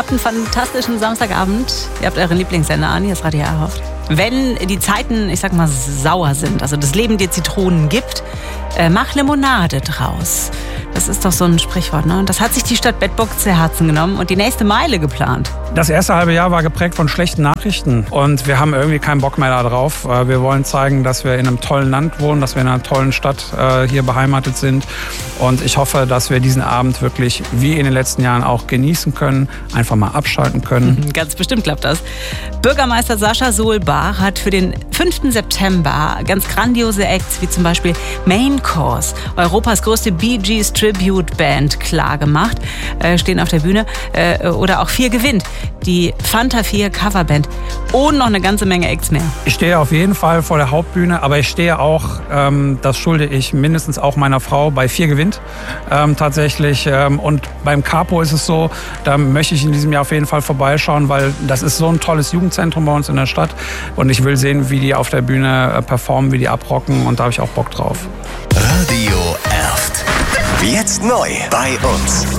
habt einen fantastischen Samstagabend. Ihr habt euren Lieblingssender an, hier ist Radio Erhoff. Wenn die Zeiten, ich sag mal, sauer sind, also das Leben dir Zitronen gibt, mach Limonade draus. Das ist doch so ein Sprichwort, ne? Und das hat sich die Stadt Bedburg zu Herzen genommen und die nächste Meile geplant. Das erste halbe Jahr war geprägt von schlechten Nachrichten und wir haben irgendwie keinen Bock mehr darauf. Wir wollen zeigen, dass wir in einem tollen Land wohnen, dass wir in einer tollen Stadt hier beheimatet sind und ich hoffe, dass wir diesen Abend wirklich wie in den letzten Jahren auch genießen können, einfach mal abschalten können. Ganz bestimmt klappt das. Bürgermeister Sascha Sohlbach hat für den 5. September ganz grandiose Acts wie zum Beispiel Main Course, Europas größte Bee Gees Tribute Band, klargemacht, stehen auf der Bühne, oder auch 4 gewinnt, die Fanta 4 Coverband und noch eine ganze Menge Acts mehr. Ich stehe auf jeden Fall vor der Hauptbühne, aber ich stehe auch, das schulde ich mindestens auch meiner Frau, bei 4 gewinnt tatsächlich. Und beim Capo ist es so, da möchte ich in diesem Jahr auf jeden Fall vorbeischauen, weil das ist so ein tolles Jugendzentrum bei uns in der Stadt und ich will sehen, wie die auf der Bühne performen, wie die abrocken und da habe ich auch Bock drauf. Radio Erft. Jetzt neu bei uns.